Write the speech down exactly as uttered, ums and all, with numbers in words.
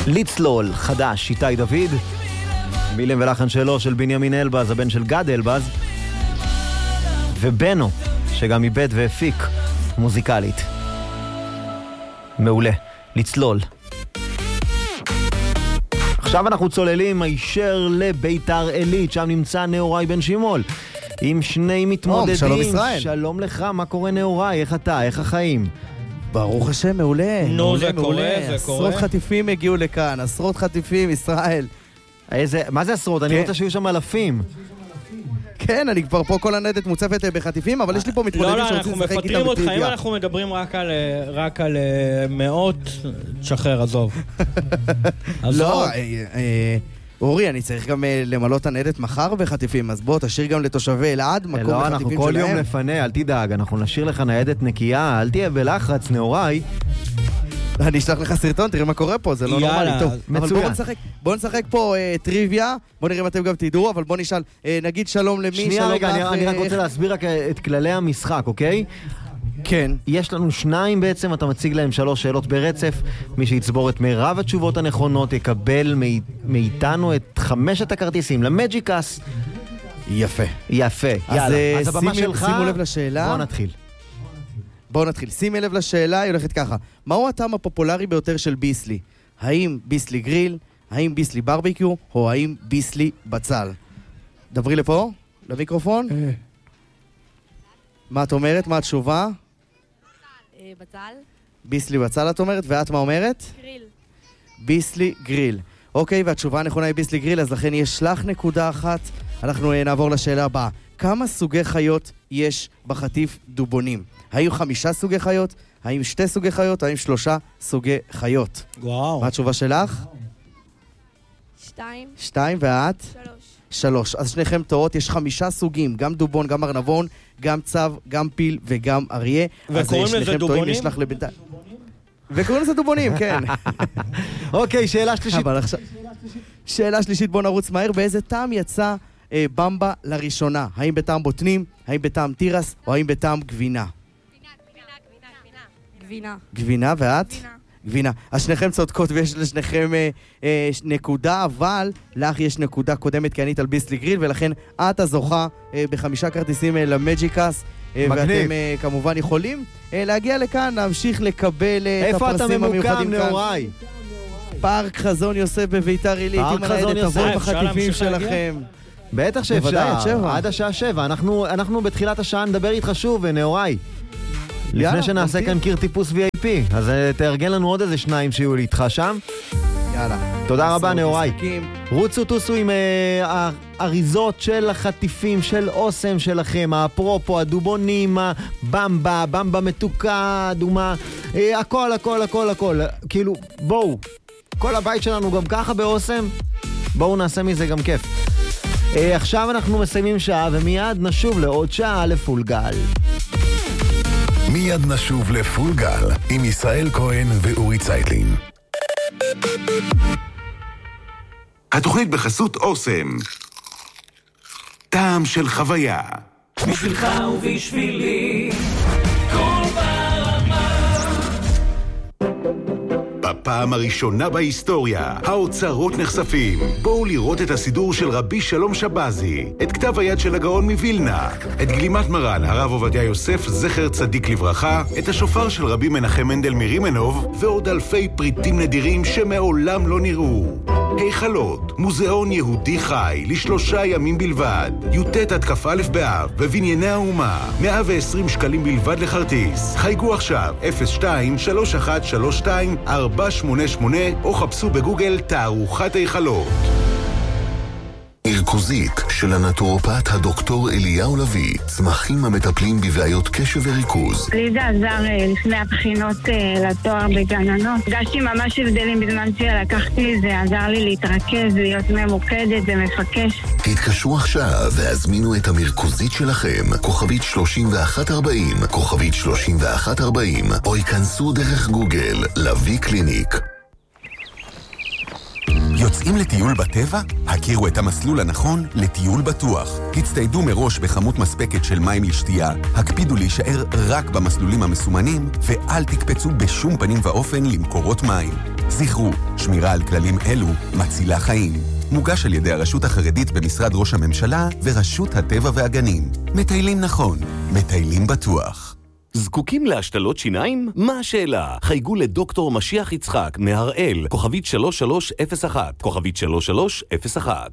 לצלול, חדש, איתי דוד, מילים ולחן שלו של בנימין אלבז, הבן של גד אלבז, ובנו, שגם איבד והפיק מוזיקלית. מעולה, לצלול. עכשיו אנחנו צוללים הישר לביתר עילית, שם נמצא נאורי בן שימול, עם שני מתמודדים. שלום ישראל. שלום לך, מה קורה נאורי? איך אתה? איך החיים? ברוך השם, מעולה. נו, זה קורה, זה קורה. עשרות חטיפים הגיעו לכאן, עשרות חטיפים, ישראל. איזה, מה זה עשרות? אני רוצה שיהיו שם אלפים. כן, אני כבר פה כל הניידת מוצפת בחטיפים, אבל יש לי פה מתמודדים שרוצים לשחק איתם בטריוויה. לא, לא, אנחנו מפטרים אותך, אם אנחנו מדברים רק על מאות, תשחרר, עזוב. לא, אורי, אני צריך גם למלא את הניידת מחר בחטיפים, אז בוא, תשאיר גם לתושבי אלעד מקום בחטיפים שלהם. לא, אנחנו כל יום לפני, אל תדאג, אנחנו נשאיר לך ניידת נקייה, אל תהיה בלחץ, נאורי. אני אשלח לך סרטון, תראה מה קורה פה, זה לא נורמלי. טוב, אבל בואו נשחק, בואו נשחק פה טריוויה, בואו נראה אם אתם גם תדעו, אבל בואו נשאל, נגיד שלום למי, שלום לך. שנייה רגע, אני רק רוצה להסביר רק את כללי המשחק, אוקיי? כן. יש לנו שניים בעצם, אתה מציג להם שלוש שאלות ברצף, מי שיצבור את מירב התשובות הנכונות יקבל מאיתנו את חמשת הכרטיסים למג'יקס. יפה. יפה, יאללה. אז הבמה שלך, שימו לב לשאלה. בואו נתחיל. בואו נתחיל. שימי לב לשאלה, היא הולכת ככה. מהו הטעם הפופולרי ביותר של ביסלי? האם ביסלי גריל, האם ביסלי ברביקיו, או האם ביסלי בצל? דברי לפה, למיקרופון. מה את אומרת? מה התשובה? בצל. ביסלי בצל את אומרת, ואת מה אומרת? גריל. ביסלי גריל. אוקיי, והתשובה הנכונה היא ביסלי גריל, אז לכן יש לך נקודה אחת. אנחנו נעבור לשאלה הבאה. כמה סוגי חיות יש בחטיף דובונים? האם חמישה סוגי חיות? האם שתי סוגי חיות? האם שלושה סוגי חיות? וואו. מה התשובה שלך? שתיים. שתיים, ואת? שלוש. שלוש. אז שניכם טועות, יש חמישה סוגים, גם דובון, גם ארנבון, גם צב, גם פיל וגם אריה. וקוראים לזה דובונים? יש לך לבינתיים. וקוראים לזה דובונים, כן. אוקיי, שאלה שלישית. אבל עכשיו... שאלה שלישית, בוא נרוץ מהר. באיזה טעם יצא אה, במבה לראשונה? האם בטעם בוטנים, האם בטעם טירס, או האם בטעם גבינה? גבינה. גבינה, ואת? גבינה. גבינה. אז שניכם צודקות ויש לשניכם אה, אה, נקודה, אבל לך יש נקודה קודמת כי ענית על ביסלי גריל, ולכן את הזוכה אה, בחמישה כרטיסים אה, למג'יקס, אה, ואתם אה, כמובן יכולים אה, להגיע לכאן, להמשיך לקבל אה, את הפרסים המיוחדים כאן. איפה אתה ממוקם, נאורי? פארק חזון יוסף בביתר עילית, פארק חזון יוסף, תבואו בחטיפים שלכם. בטח שאפשר, עד השעה שבע. אנחנו, אנחנו בתחילת השעה נדבר איתך שוב, נאורי. לפני שנעשה כאן קיר טיפוס וי איי פי, אז תארגן לנו עוד איזה שניים שיהיו לי איתך שם. יאללה. תודה רבה, נאורי. רוצו טוסו עם האריזות של החטיפים, של אוסם שלכם, האפרופו, הדובונים, הבמבה, במבה מתוקה, אדומה, הכל, הכל, הכל, הכל. כאילו, בואו, כל הבית שלנו גם ככה באוסם, בואו נעשה מזה גם כיף. עכשיו אנחנו מסיימים שעה, ומיד נשוב לעוד שעה לפול גל. מיד נשוב לפול גל עם ישראל כהן ואורי צייטלין. התוכנית בחסות אוסם. טעם של חוויה. בשבילך ובשבילי כל ברמה. בפעם הראשונה בהיסטוריה, האוצרות נחשפים. בואו לראות את הסידור של רבי שלום שבזי, את כתב היד של הגאון מווילנה, את גלימת מרן, הרב עובדיה יוסף, זכר צדיק לברכה, את השופר של רבי מנחם מנדל מרימנוב, ועוד אלפי פריטים נדירים שמעולם לא נראו. היכלות, מוזיאון יהודי חי, לשלושה ימים בלבד, יוטט עד כף א' באב, בבנייני האומה, מאה ועשרים שקלים בלבד לכרטיס. חייגו עכשיו, אפס שתיים שלוש אחת שלוש שתיים ארבע שמונה שמונה, או חפשו בגוגל תערוכת היכלות. ערכוזית של הנטורופט הדוקטור אליהו לוי, צמחים המטפלים בבעיות קשב וריכוז. לי זה עזר לפני הבחינות לתואר בגננות. הרגשתי ממש הבדלים בזמן שלקחתי, זה עזר לי להתרכז, להיות ממוקדת ומפקש. תתקשרו עכשיו והזמינו את המרכוזית שלכם, כוכבית שלושים ואחת ארבעים, כוכבית שלושים ואחת ארבעים, או ייכנסו דרך גוגל, לוי קליניק. יוצאים לטיול בטבע? הכירו את המסלול הנכון לטיול בטוח. הצטיידו מראש בכמות מספקת של מים לשתייה, הקפידו להישאר רק במסלולים המסומנים, ואל תקפצו בשום פנים ואופן למקורות מים. זכרו, שמירה על כללים אלו מצילה חיים. מוגש על ידי הרשות החרדית במשרד ראש הממשלה ורשות הטבע והגנים. מטיילים נכון, מטיילים בטוח. זקוקים להשתלות שיניים? מה השאלה? חייגו לדוקטור משיח יצחק מהראל, כוכבית שלוש שלוש אפס אחת, כוכבית שלוש שלוש אפס אחת.